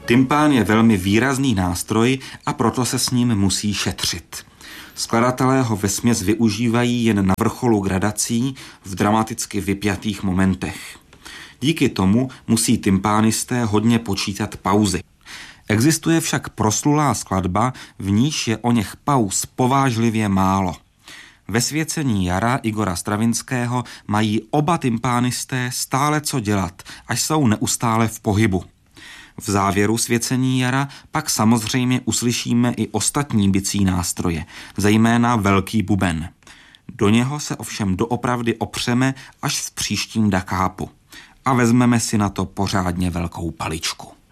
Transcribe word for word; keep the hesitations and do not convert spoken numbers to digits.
Tympán je velmi výrazný nástroj a proto se s ním musí šetřit. Skladatelé ho vesměs využívají jen na vrcholu gradací v dramaticky vypjatých momentech. Díky tomu musí tympánisté hodně počítat pauzy. Existuje však proslulá skladba, v níž je oněch pauz povážlivě málo. Ve Svěcení jara Igora Stravinského mají oba tympánisté stále co dělat, až jsou neustále v pohybu. V závěru Svěcení jara pak samozřejmě uslyšíme i ostatní bicí nástroje, zejména velký buben. Do něho se ovšem doopravdy opřeme až v příštím dakápu a vezmeme si na to pořádně velkou paličku.